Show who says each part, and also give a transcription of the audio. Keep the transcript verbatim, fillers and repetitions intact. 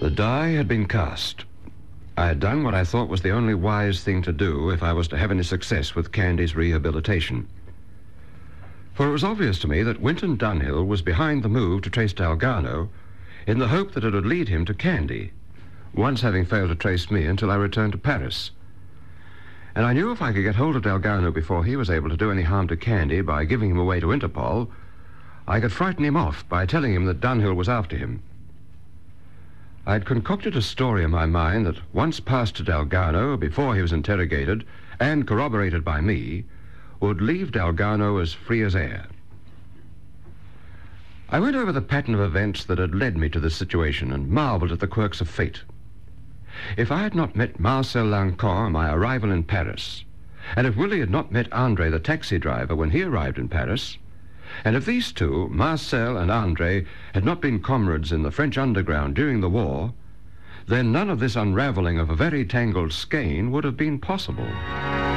Speaker 1: The die had been cast. I had done what I thought was the only wise thing to do if I was to have any success with Candy's rehabilitation. For it was obvious to me that Winton Dunhill was behind the move to trace Dalgarno in the hope that it would lead him to Candy, once having failed to trace me until I returned to Paris. And I knew if I could get hold of Dalgarno before he was able to do any harm to Candy by giving him away to Interpol, I could frighten him off by telling him that Dunhill was after him. I'd concocted a story in my mind that once passed to Dalgarno before he was interrogated and corroborated by me, would leave Dalgarno as free as air. I went over the pattern of events that had led me to this situation and marveled at the quirks of fate. If I had not met Marcel Lancon on my arrival in Paris, and if Willie had not met Andre, the taxi driver, when he arrived in Paris, and if these two, Marcel and Andre, had not been comrades in the French underground during the war, then none of this unraveling of a very tangled skein would have been possible.